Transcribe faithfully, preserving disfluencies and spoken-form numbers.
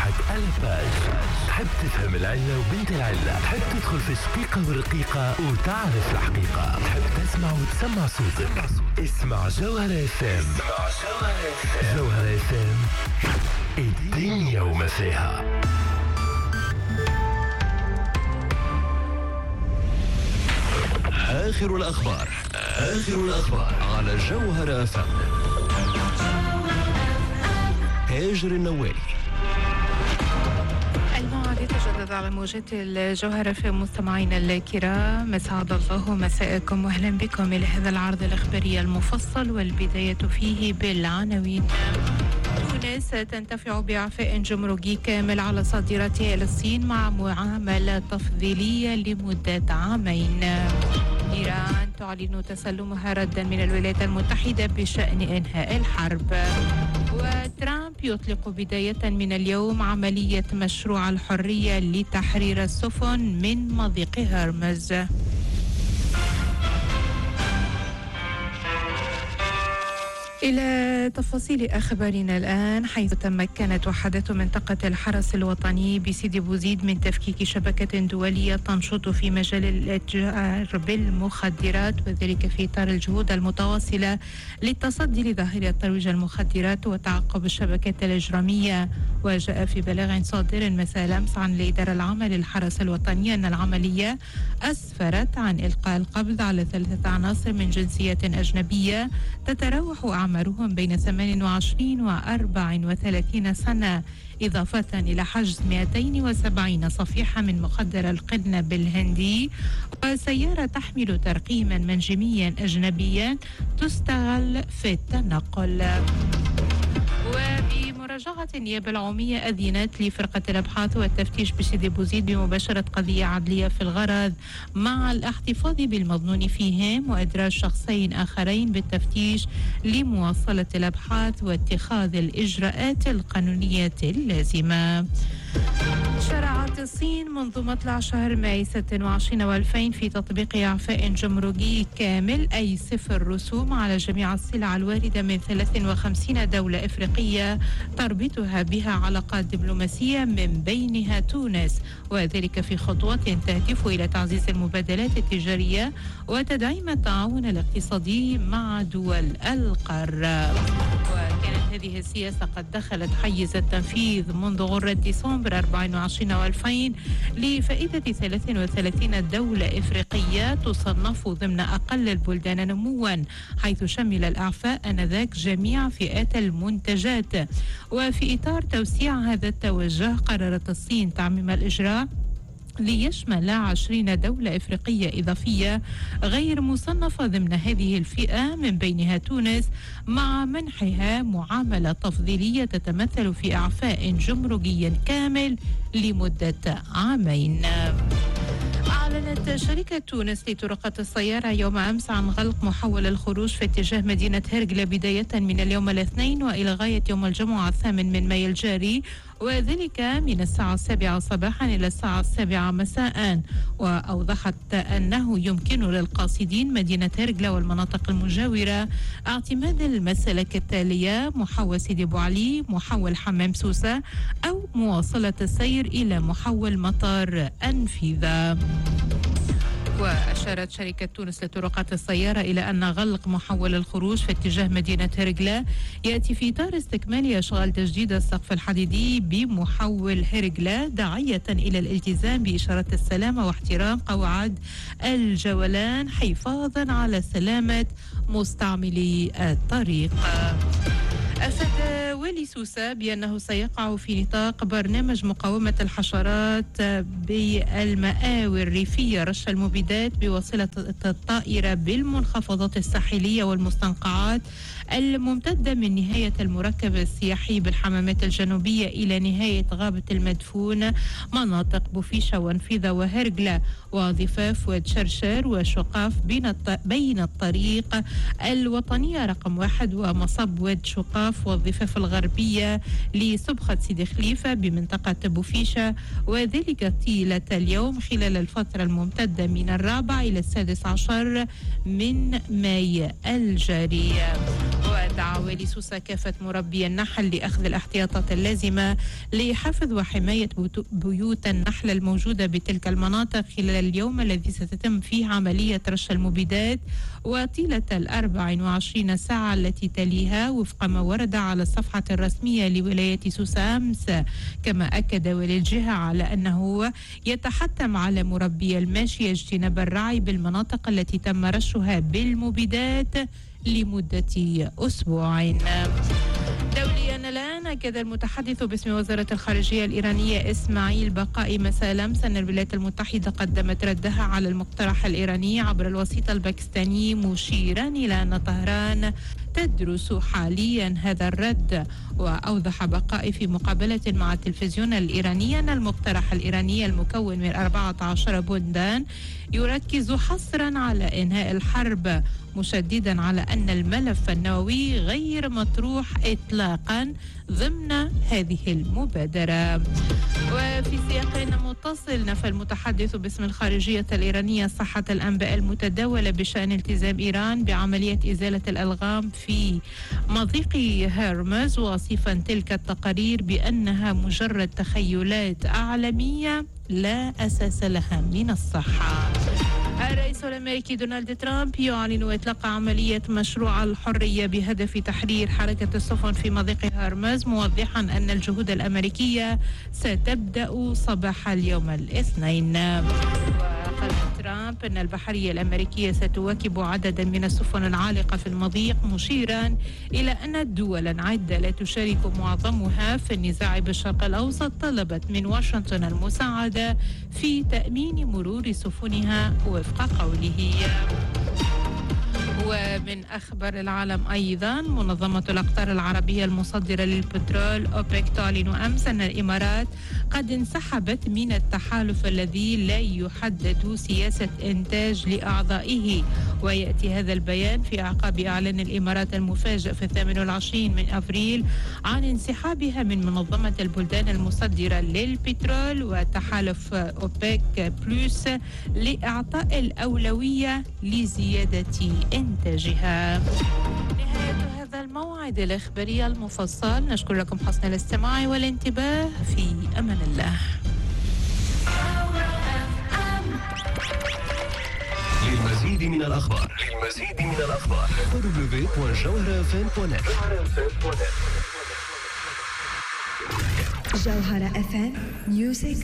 صباحك على باج. تحب تفهم العلة وبنت العلة، تحب تدخل في شقيقة ورقيقة وتعرف الحقيقة، تحب تسمع وتسمع صوتك. اسمع جوهرة اف ام. جوهرة اف ام، الدنيا وما فيها. آخر الأخبار آخر الأخبار على جوهرة اف ام. هاجر النوالي. الموعد يتجدد على موجات الجوهرة في مستمعينا الكرام. مسعد الله مساءكم واهلا بكم الى هذا العرض الاخباري المفصل، والبداية فيه بالعناوين. تونس تنتفع بإعفاء جمركي كامل على صادراتها إلى الصين مع معاملة تفضيلية لمدة عامين. إيران تعلن تسلمها ردا من الولايات المتحدة بشأن إنهاء الحرب. وترامب يطلق بداية من اليوم عملية مشروع الحرية لتحرير السفن من مضيق هرمز. إلى تفاصيل أخبارنا الآن، حيث تمكنت وحدات منطقة الحرس الوطني بسيدي بوزيد من تفكيك شبكة دولية تنشط في مجال الاتجار بالمخدرات، وذلك في إطار الجهود المتواصلة للتصدي لظاهرة ترويج المخدرات وتعقب الشبكات الإجرامية. وجاء في بلاغ صادر مساء الأمس عن الإدارة العامة للحرس الوطني أن العملية أسفرت عن إلقاء القبض على ثلاثة عناصر من جنسية أجنبية تتراوح أعمارهم بين ثمانية وعشرين وأربع وثلاثين سنة، إضافة إلى حجز مئتين وسبعين صفيحة من مخدر القرنب الهندي وسيارة تحمل ترقيما منجميا أجنبيا تستغل في التنقل. وبمراجعة النيابة العمومية أذنت لفرقة الأبحاث والتفتيش بسيدي بوزيد بمباشرة قضية عدلية في الغرض مع الاحتفاظ بالمضمون فيهم وإدراج شخصين آخرين بالتفتيش لمواصلة الأبحاث واتخاذ الإجراءات القانونية اللازمة. شرعت الصين منذ مطلع شهر ماي ستة وعشرين وألفين في تطبيق إعفاء جمركي كامل أي صفر رسوم على جميع السلع الواردة من ثلاث وخمسين دولة إفريقية تربطها بها علاقات دبلوماسية من بينها تونس، وذلك في خطوة تهدف إلى تعزيز المبادلات التجارية وتدعيم التعاون الاقتصادي مع دول القارة. وكانت هذه السياسة قد دخلت حيز التنفيذ منذ غرة ديسمبر أربعة وعشرين وألفين لفائدة ثلاث وثلاثين دولة إفريقية تصنف ضمن أقل البلدان نموا، حيث شمل الإعفاء آنذاك جميع فئات المنتجات. وفي إطار توسيع هذا التوجه قررت الصين تعميم الإجراء ليشمل عشرين دولة إفريقية إضافية غير مصنفة ضمن هذه الفئة من بينها تونس، مع منحها معاملة تفضيلية تتمثل في إعفاء جمركي كامل لمدة عامين. أعلنت شركة تونس لطرقات السيارة يوم أمس عن غلق محول الخروج في اتجاه مدينة هرقلة بداية من اليوم الاثنين وإلى غاية يوم الجمعة الثامن من مايو الجاري، وذلك من الساعة السابعة صباحا إلى الساعة السابعة مساء. وأوضحت أنه يمكن للقاصدين مدينة هرقلة والمناطق المجاورة اعتماد المسالك التالية: محول سيدي بو علي، محول حمام سوسة، أو مواصلة السير إلى محول مطار أنفيذا. وأشارت شركة تونس لطرقات السيارة إلى أن غلق محول الخروج في اتجاه مدينة هرقلة يأتي في إطار استكمال أشغال تجديد السقف الحديدي بمحول هرقلة، داعية إلى الالتزام بإشارات السلامة واحترام قواعد الجولان حفاظا على سلامة مستعملي الطريق. أفاد والي سوسة بأنه سيقع في نطاق برنامج مقاومة الحشرات بالمآوي الريفية رش المبيدات بواسطة الطائرة بالمنخفضات الساحلية والمستنقعات الممتدة من نهاية المركب السياحي بالحمامات الجنوبية إلى نهاية غابة المدفون، مناطق بوفيشة وانفيذة وهرقلة وضفاف وتشرشر وشقاف بين الطريق الوطنية رقم واحد ومصب واد شقاف والضفاف الغربية لسبخة سيدي خليفة بمنطقة بوفيشة، وذلك طيلة اليوم خلال الفترة الممتدة من الرابع إلى السادس عشر من ماي الجاري. ودعا والي سوسة كافة مربي النحل لأخذ الاحتياطات اللازمة لحفظ وحماية بيوت النحل الموجودة بتلك المناطق خلال اليوم الذي ستتم فيه عملية رش المبيدات وطيلة الأربع وعشرين ساعة التي تليها وفق ما ورد على الصفحة الرسمية لولاية سوسة أمس. كما أكد والي الجهة على أنه يتحتم على مربي الماشية اجتناب الرعي بالمناطق التي تم رشها بالمبيدات لمدة أسبوعين. دوليا الآن أكد المتحدث باسم وزارة الخارجية الإيرانية إسماعيل بقائي مساء أمس أن الولايات المتحدة قدمت ردها على المقترح الإيراني عبر الوسيط الباكستاني، مشيرا إلى أن طهران تدرس حاليا هذا الرد. وأوضح بقائي في مقابلة مع التلفزيون الإيراني أن المقترح الإيراني المكون من أربعة عشر بندان يركز حصرا على إنهاء الحرب، مشددا على أن الملف النووي غير مطروح إطلاقا ضمن هذه المبادرة. وفي سياق متصل نفى المتحدث باسم الخارجية الإيرانية صحة الأنباء المتداولة بشأن التزام إيران بعملية إزالة الألغام في مضيق هرمز، واصفا تلك التقارير بأنها مجرد تخيلات أعلامية لا أساس لها من الصحة. الرئيس الأمريكي دونالد ترامب يعلن إطلاق عملية مشروع الحرية بهدف تحرير حركة السفن في مضيق هرمز، موضحا أن الجهود الأمريكية ستبدأ صباح اليوم الاثنين. وقال ترامب أن البحرية الأمريكية ستواكب عددا من السفن العالقة في المضيق، مشيرا إلى أن دولا عدة لا تشارك معظمها في النزاع بالشرق الأوسط طلبت من واشنطن المساعدة في تأمين مرور سفنها وفق قوله. ومن أخبار العالم أيضا، منظمة الأقطار العربية المصدرة للبترول أوبك تعلن أمس أن الإمارات قد انسحبت من التحالف الذي لا يحدد سياسة إنتاج لأعضائه. ويأتي هذا البيان في أعقاب إعلان الإمارات المفاجئ في الثامن والعشرين من أبريل عن انسحابها من منظمة البلدان المصدرة للبترول وتحالف أوبك بلوس لإعطاء الأولوية لزيادة إنتاجها. نهاية هذا الموعد الإخباري المفصل، نشكر لكم حسن الاستماع والانتباه، في أمان الله. للمزيد من الأخبار للمزيد من الأخبار دبليو دبليو دبليو دوت جوهرة اف ام دوت نت. جوهرة اف ام ميوزك